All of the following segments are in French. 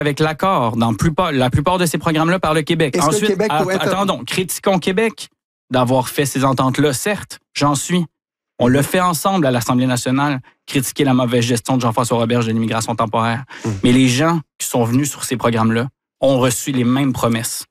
avec l'accord dans la plupart de ces programmes-là par le Québec. Est-ce Ensuite, que le Québec pourrait être... attendons, critiquons Québec d'avoir fait ces ententes-là, certes, j'en suis. On le fait ensemble à l'Assemblée nationale, critiquer la mauvaise gestion de Jean-François Roberge de l'immigration temporaire. Mais les gens qui sont venus sur ces programmes-là ont reçu les mêmes promesses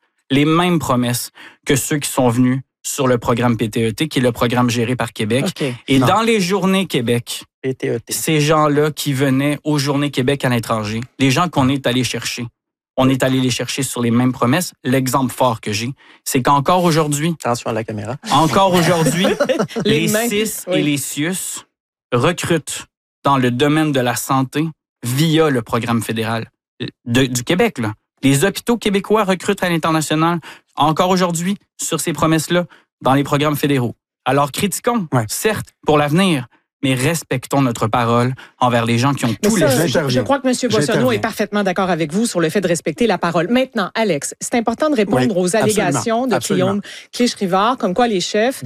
que ceux qui sont venus sur le programme PTET, qui est le programme géré par Québec. Okay. Et dans les journées Québec, PTET. ces gens-là qui venaient aux journées Québec à l'étranger, les gens qu'on est allé chercher, on est allé les chercher sur les mêmes promesses. L'exemple fort que j'ai, c'est qu'encore aujourd'hui... Attention à la caméra. Encore aujourd'hui, les CIS oui. et les CIUS recrutent dans le domaine de la santé via le programme fédéral du Québec. Là. Les hôpitaux québécois recrutent à l'international encore aujourd'hui sur ces promesses-là dans les programmes fédéraux. Alors critiquons, certes, pour l'avenir, mais respectons notre parole envers les gens qui ont tous les... Je crois que M. Boissonneau est parfaitement d'accord avec vous sur le fait de respecter la parole. Maintenant, Alex, c'est important de répondre aux allégations de Guillaume Clich-Rivard, comme quoi les chiffres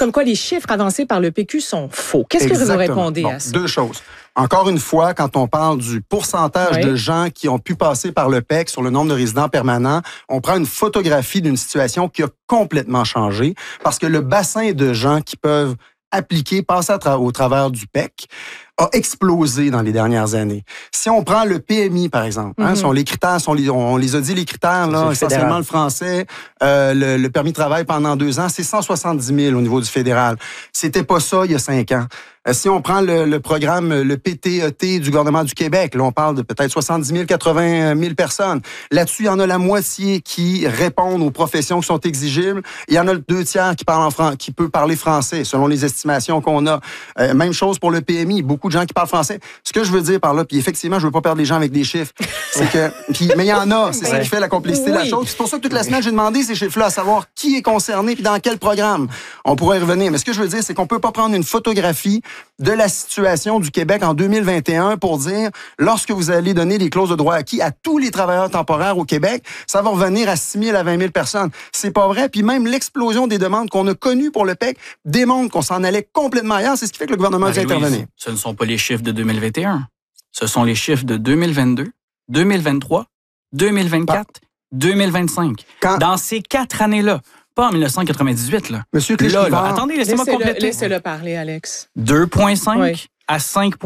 avancés par le PQ sont faux. Qu'est-ce que vous répondez à ça? Deux choses. Encore une fois, quand on parle du pourcentage de gens qui ont pu passer par le PEC sur le nombre de résidents permanents, on prend une photographie d'une situation qui a complètement changé parce que le bassin de gens qui peuvent passer au travers du PEC, a explosé dans les dernières années. Si on prend le PMI, par exemple, les critères, on les a dit, les critères, là, essentiellement le français, le permis de travail pendant 2 ans, c'est 170 000 au niveau du fédéral. C'était pas ça il y a 5 ans. Si on prend le programme, le PTET du gouvernement du Québec, là, on parle de peut-être 70 000, 80 000 personnes. Là-dessus, il y en a la moitié qui répondent aux professions qui sont exigibles. Il y en a le 2/3 qui peut parler français, selon les estimations qu'on a. Même chose pour le PMI. Beaucoup de gens qui parlent français. Ce que je veux dire par là, puis effectivement, je veux pas perdre les gens avec des chiffres, c'est que, mais il y en a, c'est ça qui fait la complexité de la chose. C'est pour ça que toute la semaine, j'ai demandé ces chiffres-là, à savoir qui est concerné puis dans quel programme. On pourrait y revenir. Mais ce que je veux dire, c'est qu'on peut pas prendre une photographie de la situation du Québec en 2021 pour dire, lorsque vous allez donner les clauses de droit acquis à tous les travailleurs temporaires au Québec, ça va revenir à 6 000 à 20 000 personnes. C'est pas vrai. Puis même l'explosion des demandes qu'on a connues pour le PEC démontre qu'on s'en allait complètement ailleurs. C'est ce qui fait que le gouvernement a dû intervenir. Ce ne sont pas les chiffres de 2021. Ce sont les chiffres de 2022, 2023, 2024, 2025. Dans ces 4 années-là, pas en 1998, là. Monsieur Clich-Rivard. Attendez, laissez-moi compléter. Laissez-le parler, Alex. 2,5 à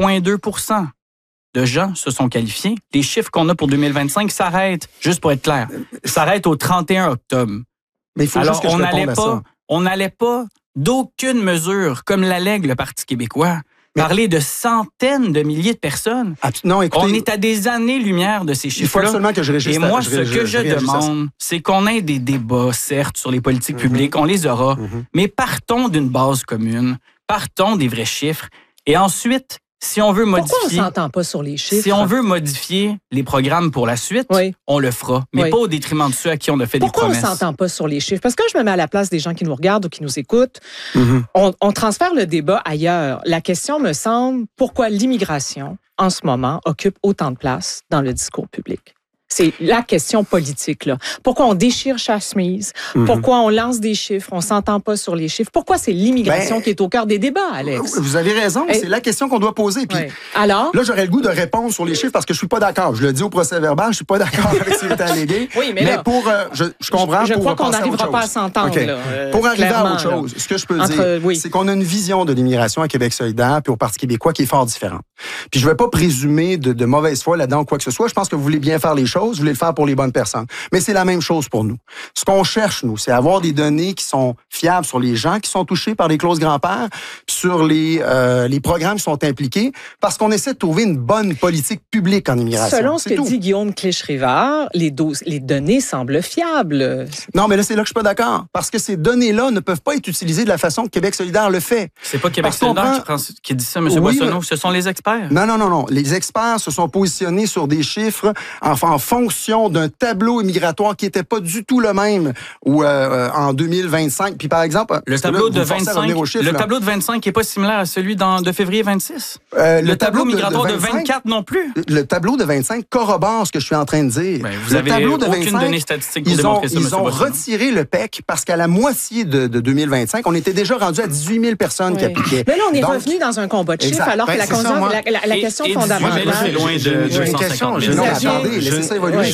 5,2 de gens se sont qualifiés. Les chiffres qu'on a pour 2025 s'arrêtent, juste pour être clair, s'arrêtent au 31 octobre. Mais il faut juste que je réponde à ça. On n'allait pas d'aucune mesure, comme l'allègue le Parti québécois, parler de centaines de milliers de personnes. Non, écoutez, on est à des années-lumière de ces chiffres-là. Il faut absolument que je réagisse. Et moi, ce que je demande, c'est qu'on ait des débats, certes, sur les politiques publiques. On les aura. Mais partons d'une base commune. Partons des vrais chiffres. Et ensuite, si on veut modifier... Pourquoi on s'entend pas sur les chiffres? Si on veut modifier les programmes pour la suite, on le fera. Mais pas au détriment de ceux à qui on a fait des promesses. Pourquoi on s'entend pas sur les chiffres? Parce que je me mets à la place des gens qui nous regardent ou qui nous écoutent. On transfère le débat ailleurs. La question me semble, pourquoi l'immigration, en ce moment, occupe autant de place dans le discours public? C'est la question politique, là. Pourquoi on déchire chaque chemise? Pourquoi on lance des chiffres? On s'entend pas sur les chiffres. Pourquoi c'est l'immigration qui est au cœur des débats, Alex? Vous avez raison. C'est la question qu'on doit poser. Puis, alors? Là, j'aurais le goût de répondre sur les chiffres parce que je suis pas d'accord. Je le dis au procès-verbal, je suis pas d'accord avec ce qui est allégué. Mais là, pour, je comprends. Je crois qu'on n'arrivera pas à s'entendre. Okay. Pour arriver à autre chose, ce que je peux dire, c'est qu'on a une vision de l'immigration à Québec solidaire puis au Parti québécois qui est fort différente. Puis je vais pas présumer de mauvaise foi là-dedans ou quoi que ce soit. Je pense que vous voulez bien faire les choses, vous voulez le faire pour les bonnes personnes. Mais c'est la même chose pour nous. Ce qu'on cherche, nous, c'est avoir des données qui sont fiables sur les gens qui sont touchés par les clauses grand-père, sur les programmes qui sont impliqués, parce qu'on essaie de trouver une bonne politique publique en immigration. Selon ce que dit Guillaume Clich-Rivard, les données semblent fiables. Non, mais là, c'est là que je suis pas d'accord. Parce que ces données-là ne peuvent pas être utilisées de la façon que Québec solidaire le fait. C'est pas Québec solidaire qui dit ça, M. Boissonneau. Ce sont les experts. Non. Les experts se sont positionnés sur des chiffres en fonction d'un tableau immigratoire qui n'était pas du tout le même en 2025. Puis par exemple, le tableau de 25 n'est pas similaire à celui de février 26. Le tableau migratoire de 24 non plus. Le tableau de 25 corrobore ce que je suis en train de dire. Vous avez aucune donnée statistique pour démontrer ça, Ils ont retiré le PEC parce qu'à la moitié de 2025, on était déjà rendu à 18 000 personnes qui appliquaient. Mais là, on est revenu dans un combat de chiffres alors que la question fondamentale... C'est loin de 250 000. Attendez, laissez ça évoluer.